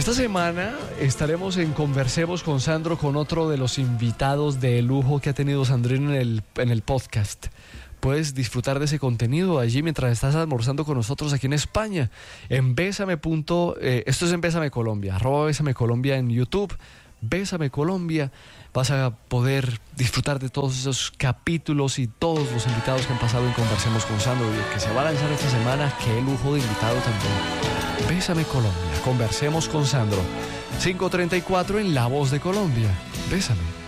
Esta semana estaremos en Conversemos con Sandro, con otro de los invitados de lujo que ha tenido Sandrino en el podcast. Puedes disfrutar de ese contenido allí mientras estás almorzando con nosotros aquí en España. En Bésame. Esto es en Bésame Colombia, @Bésame Colombia en YouTube. Bésame Colombia. Vas a poder disfrutar de todos esos capítulos y todos los invitados que han pasado en Conversemos con Sandro y el que se va a lanzar esta semana. Qué lujo de invitado también. Bésame Colombia, Conversemos con Sandro. 5:34 en La Voz de Colombia. Bésame.